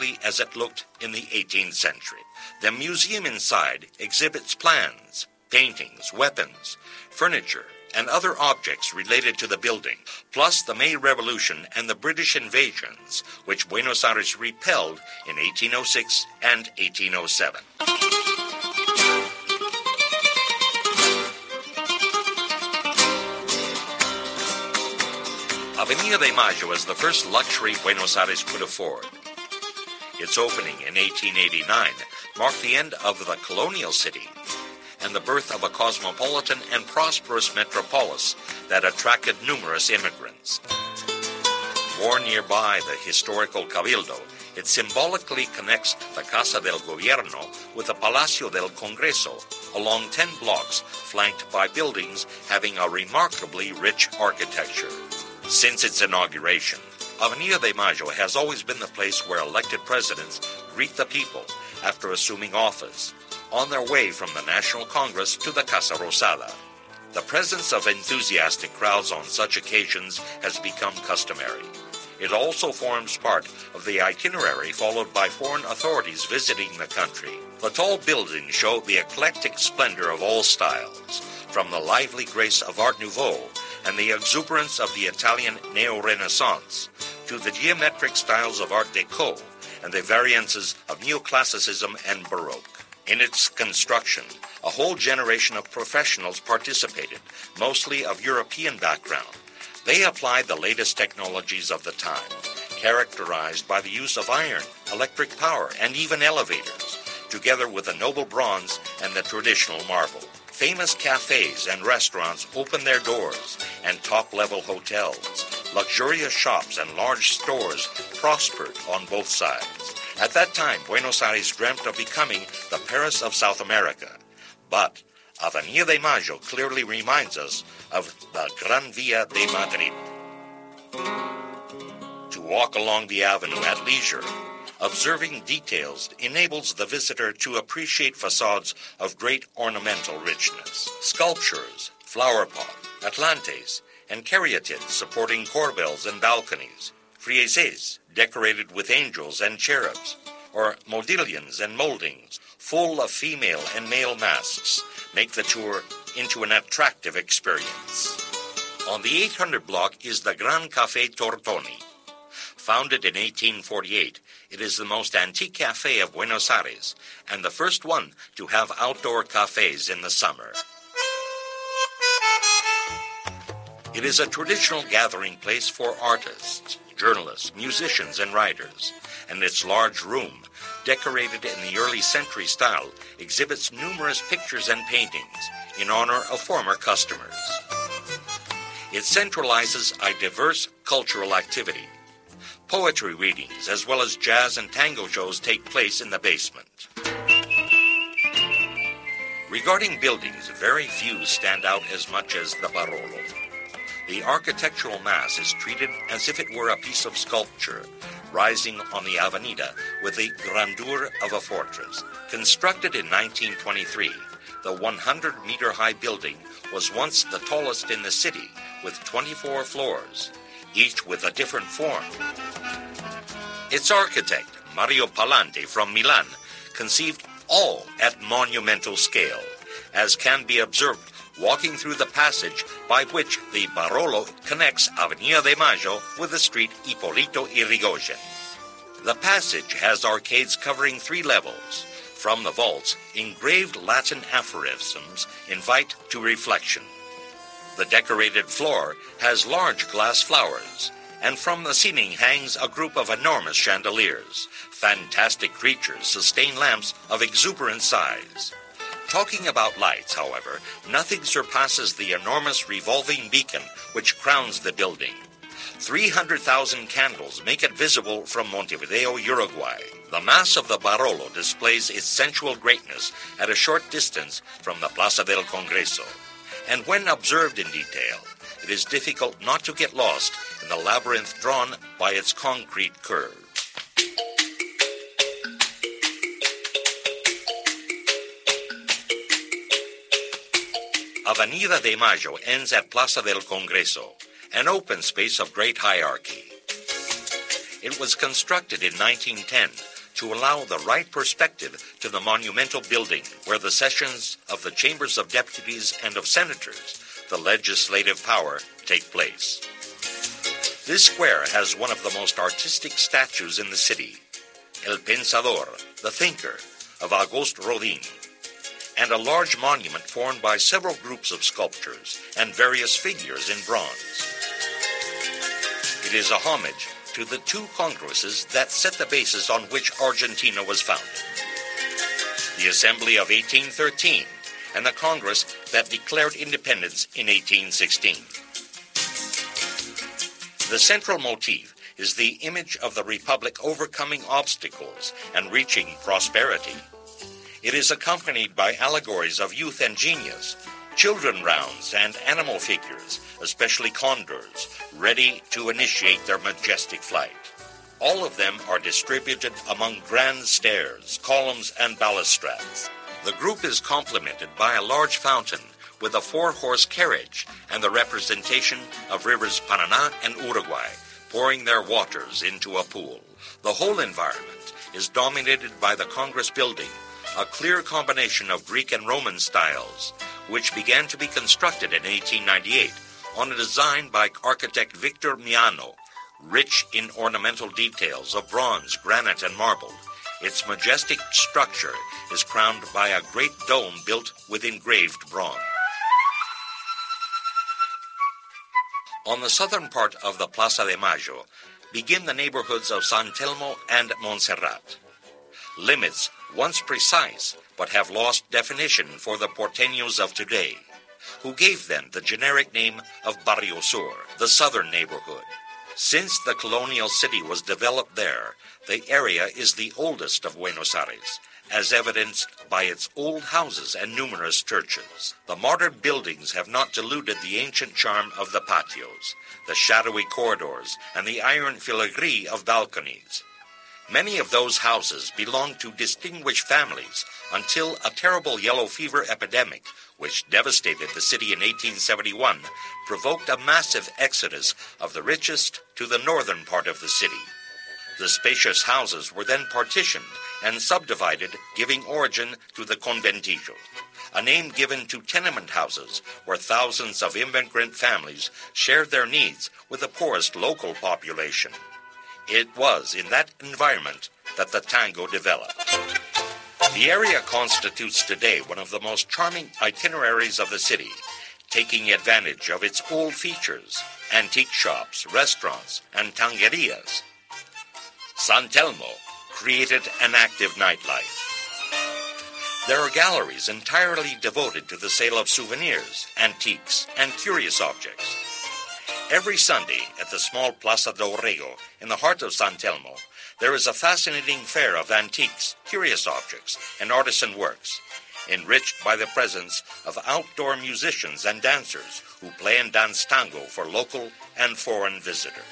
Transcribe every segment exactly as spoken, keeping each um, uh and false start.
exactly as it looked in the eighteenth century. The museum inside exhibits plans, paintings, weapons, furniture, and other objects related to the building, plus the May Revolution and the British invasions, which Buenos Aires repelled in eighteen oh six and eighteen oh seven. Avenida de Mayo is the first luxury Buenos Aires could afford. Its opening in eighteen eighty-nine marked the end of the colonial city and the birth of a cosmopolitan and prosperous metropolis that attracted numerous immigrants. More nearby the historical Cabildo, it symbolically connects the Casa del Gobierno with the Palacio del Congreso along ten blocks flanked by buildings having a remarkably rich architecture. Since its inauguration, Avenida de Mayo has always been the place where elected presidents greet the people after assuming office, on their way from the National Congress to the Casa Rosada. The presence of enthusiastic crowds on such occasions has become customary. It also forms part of the itinerary followed by foreign authorities visiting the country. The tall buildings show the eclectic splendor of all styles, from the lively grace of Art Nouveau and the exuberance of the Italian Neo-Renaissance, to the geometric styles of Art Deco and the variances of Neoclassicism and Baroque. In its construction, a whole generation of professionals participated, mostly of European background. They applied the latest technologies of the time, characterized by the use of iron, electric power, and even elevators, together with the noble bronze and the traditional marble. Famous cafes and restaurants opened their doors, and top-level hotels, luxurious shops, and large stores prospered on both sides. At that time, Buenos Aires dreamt of becoming the Paris of South America. But Avenida de Mayo clearly reminds us of the Gran Via de Madrid. To walk along the avenue at leisure, observing details enables the visitor to appreciate facades of great ornamental richness. Sculptures, flower pot, atlantes, and caryatids supporting corbels and balconies, friezes decorated with angels and cherubs, or modillions and moldings full of female and male masks make the tour into an attractive experience. On the eight hundred block is the Gran Café Tortoni. Founded in eighteen forty-eight, it is the most antique cafe of Buenos Aires and the first one to have outdoor cafes in the summer. It is a traditional gathering place for artists, journalists, musicians, and writers, and its large room, decorated in the early century style, exhibits numerous pictures and paintings in honor of former customers. It centralizes a diverse cultural activity. Poetry readings, as well as jazz and tango shows, take place in the basement. Regarding buildings, very few stand out as much as the Barolo. The architectural mass is treated as if it were a piece of sculpture, rising on the Avenida with the grandeur of a fortress. Constructed in nineteen twenty-three, the one hundred meter high building was once the tallest in the city, with twenty-four floors, each with a different form. Its architect, Mario Palante from Milan, conceived all at monumental scale, as can be observed walking through the passage by which the Barolo connects Avenida de Mayo with the street Hipólito Yrigoyen. The passage has arcades covering three levels. From the vaults, engraved Latin aphorisms invite to reflection. The decorated floor has large glass flowers, and from the ceiling hangs a group of enormous chandeliers. Fantastic creatures sustain lamps of exuberant size. Talking about lights, however, nothing surpasses the enormous revolving beacon which crowns the building. three hundred thousand candles make it visible from Montevideo, Uruguay. The mass of the Barolo displays its sensual greatness at a short distance from the Plaza del Congreso. And when observed in detail, it is difficult not to get lost in the labyrinth drawn by its concrete curves. Avenida de Mayo ends at Plaza del Congreso, an open space of great hierarchy. It was constructed in nineteen ten to allow the right perspective to the monumental building where the sessions of the Chambers of Deputies and of Senators, the legislative power, take place. This square has one of the most artistic statues in the city, El Pensador, the Thinker, of Auguste Rodin, and a large monument formed by several groups of sculptures and various figures in bronze. It is a homage to the two congresses that set the basis on which Argentina was founded. The Assembly of eighteen thirteen and the Congress that declared independence in eighteen sixteen. The central motif is the image of the Republic overcoming obstacles and reaching prosperity. It is accompanied by allegories of youth and genius, children rounds, and animal figures, especially condors, ready to initiate their majestic flight. All of them are distributed among grand stairs, columns, and balustrades. The group is complemented by a large fountain with a four-horse carriage and the representation of rivers Paraná and Uruguay, pouring their waters into a pool. The whole environment is dominated by the Congress building, a clear combination of Greek and Roman styles, which began to be constructed in eighteen ninety-eight on a design by architect Victor Miano, rich in ornamental details of bronze, granite, and marble. Its majestic structure is crowned by a great dome built with engraved bronze. On the southern part of the Plaza de Mayo begin the neighborhoods of San Telmo and Montserrat. Limits once precise, but have lost definition for the porteños of today, who gave them the generic name of Barrio Sur, the southern neighborhood. Since the colonial city was developed there, the area is the oldest of Buenos Aires, as evidenced by its old houses and numerous churches. The modern buildings have not diluted the ancient charm of the patios, the shadowy corridors, and the iron filigree of balconies. Many of those houses belonged to distinguished families until a terrible yellow fever epidemic, which devastated the city in eighteen seventy-one, provoked a massive exodus of the richest to the northern part of the city. The spacious houses were then partitioned and subdivided, giving origin to the conventillo, a name given to tenement houses where thousands of immigrant families shared their needs with the poorest local population. It was in that environment that the tango developed. The area constitutes today one of the most charming itineraries of the city, taking advantage of its old features, antique shops, restaurants, and tanguerias. San Telmo created an active nightlife. There are galleries entirely devoted to the sale of souvenirs, antiques, and curious objects. Every Sunday at the small Plaza do Rego, in the heart of San Telmo, there is a fascinating fair of antiques, curious objects, and artisan works, enriched by the presence of outdoor musicians and dancers who play and dance tango for local and foreign visitors.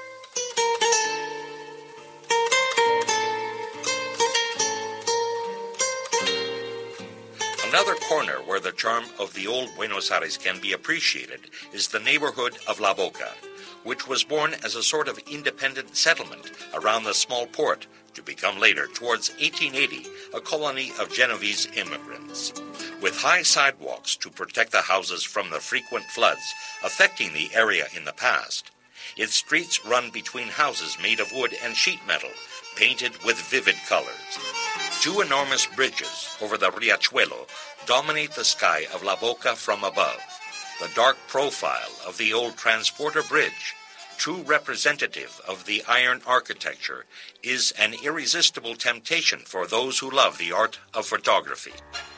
Another corner where the charm of the old Buenos Aires can be appreciated is the neighborhood of La Boca, which was born as a sort of independent settlement around the small port to become later, towards eighteen eighty, a colony of Genovese immigrants. With high sidewalks to protect the houses from the frequent floods affecting the area in the past, its streets run between houses made of wood and sheet metal, painted with vivid colors. Two enormous bridges over the Riachuelo dominate the sky of La Boca from above. The dark profile of the old transporter bridge, true representative of the iron architecture, is an irresistible temptation for those who love the art of photography.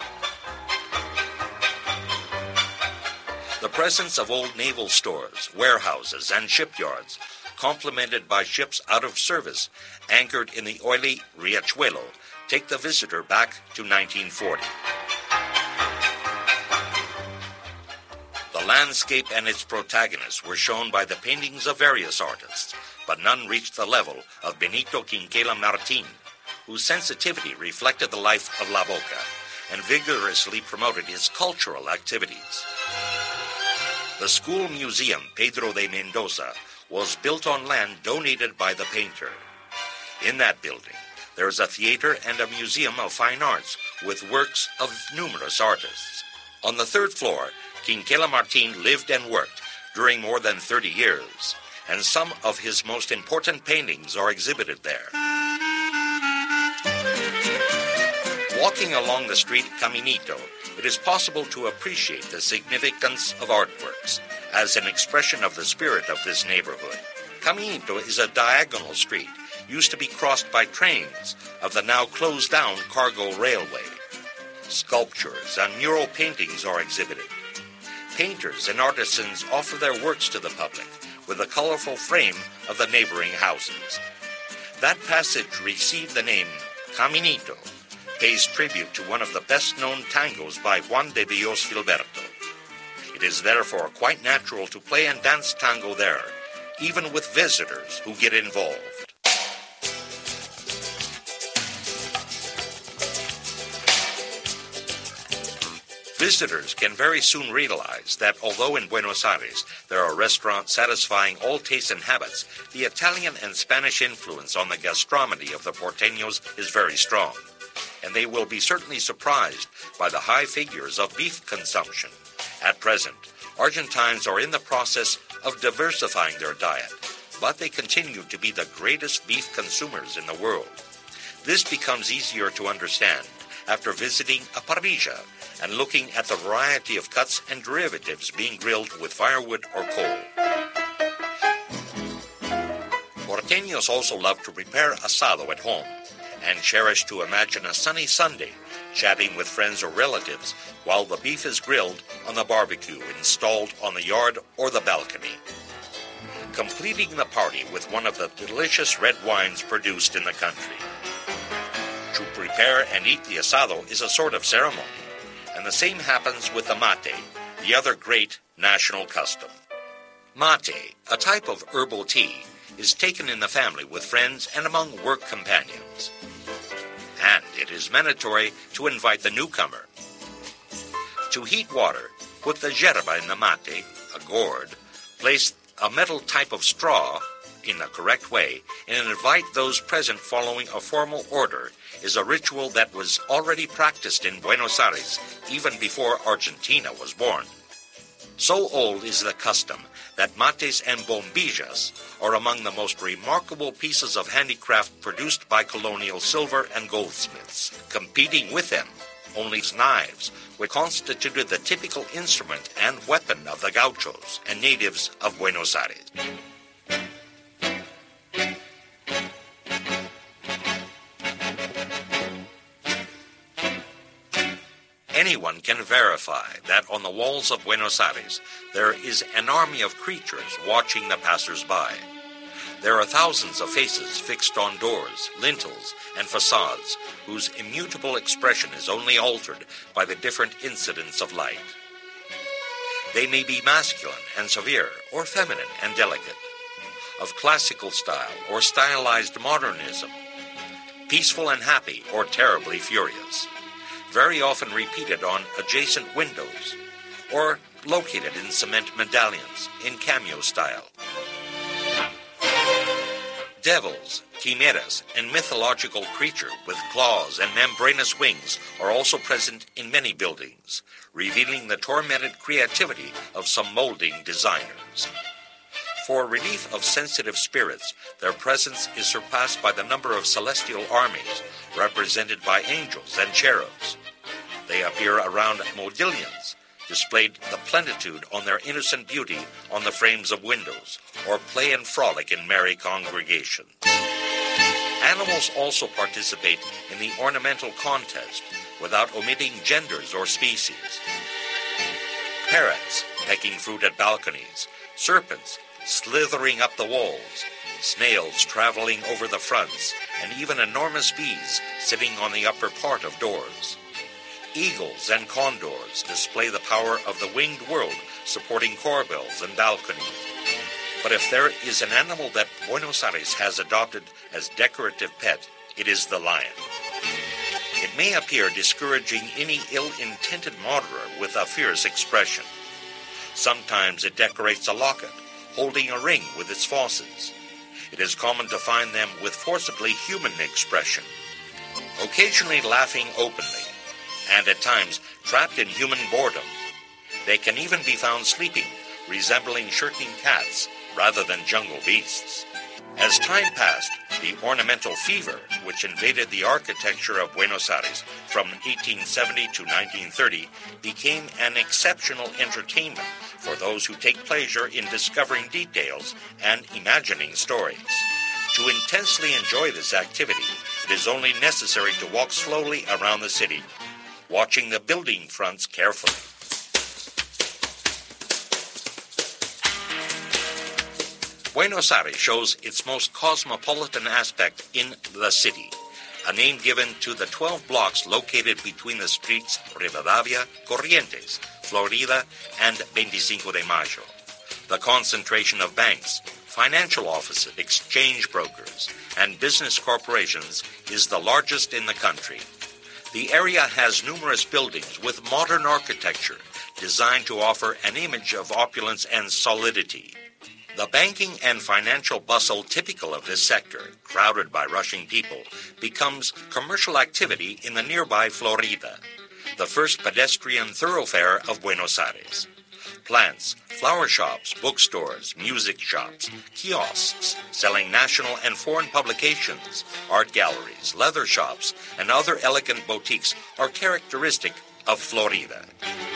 The presence of old naval stores, warehouses, and shipyards, complemented by ships out of service, anchored in the oily Riachuelo, take the visitor back to nineteen forty. The landscape and its protagonists were shown by the paintings of various artists, but none reached the level of Benito Quinquela Martín, whose sensitivity reflected the life of La Boca and vigorously promoted its cultural activities. The school museum Pedro de Mendoza was built on land donated by the painter. In that building, There is a theater and a museum of fine arts with works of numerous artists. On the third floor, Quinquela Martin lived and worked during more than thirty years, and some of his most important paintings are exhibited there. Walking along the street Caminito, it is possible to appreciate the significance of artworks as an expression of the spirit of this neighborhood. Caminito is a diagonal street used to be crossed by trains of the now closed-down cargo railway. Sculptures and mural paintings are exhibited. Painters and artisans offer their works to the public with the colorful frame of the neighboring houses. That passage received the name Caminito, pays tribute to one of the best-known tangos by Juan de Dios Filberto. It is therefore quite natural to play and dance tango there, even with visitors who get involved. Visitors can very soon realize that although in Buenos Aires there are restaurants satisfying all tastes and habits, the Italian and Spanish influence on the gastronomy of the porteños is very strong, and they will be certainly surprised by the high figures of beef consumption. At present, Argentines are in the process of diversifying their diet, but they continue to be the greatest beef consumers in the world. This becomes easier to understand after visiting a parrilla and looking at the variety of cuts and derivatives being grilled with firewood or coal. Porteños also love to prepare asado at home and cherish to imagine a sunny Sunday chatting with friends or relatives while the beef is grilled on the barbecue installed on the yard or the balcony, completing the party with one of the delicious red wines produced in the country. To prepare and eat the asado is a sort of ceremony, and the same happens with the mate, the other great national custom. Mate, a type of herbal tea, is taken in the family with friends and among work companions. And it is mandatory to invite the newcomer. To heat water, put the yerba in the mate, a gourd, place a metal type of straw in the correct way, and invite those present following a formal order is a ritual that was already practiced in Buenos Aires even before Argentina was born. So old is the custom that mates and bombillas are among the most remarkable pieces of handicraft produced by colonial silver and goldsmiths. Competing with them, only knives, which constituted the typical instrument and weapon of the gauchos and natives of Buenos Aires. Anyone can verify that on the walls of Buenos Aires there is an army of creatures watching the passers-by. There are thousands of faces fixed on doors, lintels, and facades whose immutable expression is only altered by the different incidents of light. They may be masculine and severe, or feminine and delicate, of classical style or stylized modernism, peaceful and happy or terribly furious, very often repeated on adjacent windows, or located in cement medallions in cameo style. Devils, chimeras, and mythological creatures with claws and membranous wings are also present in many buildings, revealing the tormented creativity of some molding designers. For relief of sensitive spirits, their presence is surpassed by the number of celestial armies, represented by angels and cherubs. They appear around modillions, displayed the plenitude on their innocent beauty on the frames of windows, or play and frolic in merry congregations. Animals also participate in the ornamental contest without omitting genders or species. Parrots pecking fruit at balconies, serpents slithering up the walls, snails traveling over the fronts, and even enormous bees sitting on the upper part of doors. Eagles and condors display the power of the winged world, supporting corbels and balconies. But if there is an animal that Buenos Aires has adopted as decorative pet, it is the lion. It may appear discouraging any ill-intended wanderer with a fierce expression. Sometimes it decorates a locket, holding a ring with its fauces. It is common to find them with forcibly human expression, occasionally laughing openly, and at times trapped in human boredom. They can even be found sleeping, resembling shirking cats rather than jungle beasts. As time passed, the ornamental fever, which invaded the architecture of Buenos Aires from eighteen seventy to nineteen thirty, became an exceptional entertainment for those who take pleasure in discovering details and imagining stories. To intensely enjoy this activity, it is only necessary to walk slowly around the city, watching the building fronts carefully. Buenos Aires shows its most cosmopolitan aspect in the city, a name given to the twelve blocks located between the streets Rivadavia, Corrientes, Florida, and veinticinco de Mayo. The concentration of banks, financial offices, exchange brokers, and business corporations is the largest in the country. The area has numerous buildings with modern architecture designed to offer an image of opulence and solidity. The banking and financial bustle typical of this sector, crowded by rushing people, becomes commercial activity in the nearby Florida, the first pedestrian thoroughfare of Buenos Aires. Plants, flower shops, bookstores, music shops, kiosks selling national and foreign publications, art galleries, leather shops, and other elegant boutiques are characteristic of Florida.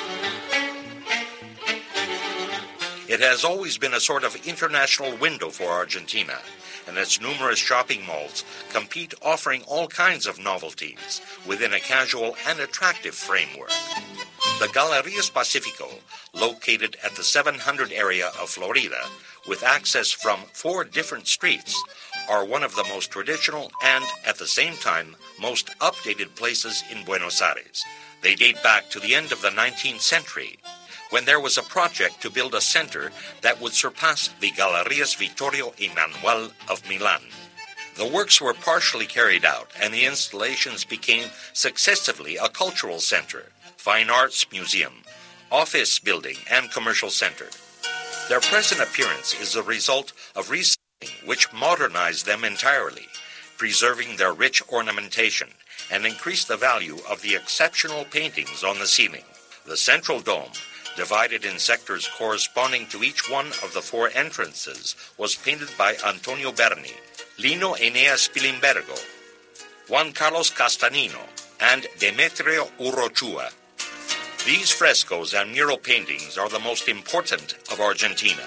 It has always been a sort of international window for Argentina, and its numerous shopping malls compete, offering all kinds of novelties within a casual and attractive framework. The Galerías Pacifico, located at the seven hundred area of Florida, with access from four different streets, are one of the most traditional and, at the same time, most updated places in Buenos Aires. They date back to the end of the nineteenth century, when there was a project to build a center that would surpass the Galerías Vittorio Emanuele of Milan. The works were partially carried out, and the installations became successively a cultural center, fine arts museum, office building, and commercial center. Their present appearance is a result of restyling, which modernized them entirely, preserving their rich ornamentation, and increased the value of the exceptional paintings on the ceiling. The central dome, divided in sectors corresponding to each one of the four entrances, was painted by Antonio Berni, Lino Eneas Pilimbergo, Juan Carlos Castanino, and Demetrio Urrochua. These frescoes and mural paintings are the most important of Argentina.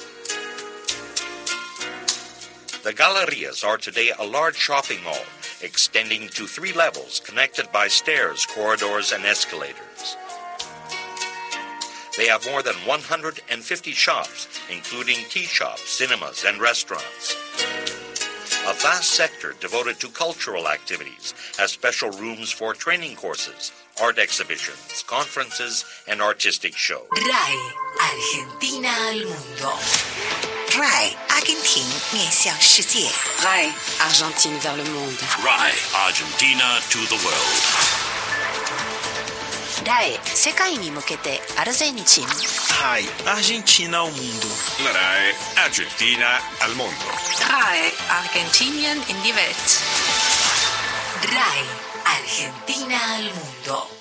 The Galerías are today a large shopping mall, extending to three levels connected by stairs, corridors, and escalators. They have more than one hundred fifty shops, including tea shops, cinemas, and restaurants. A vast sector devoted to cultural activities has special rooms for training courses, art exhibitions, conferences, and artistic shows. R A I Argentina al mundo. R A I Argentina 面向世界. R A I Argentine vers le monde. R A I Argentina to the world. R A I 世界に向けてアルゼンチン. R A I Argentina ao mundo. R A I Argentina al mundo. R A I Argentinien in die Welt. R A I Argentina al mundo.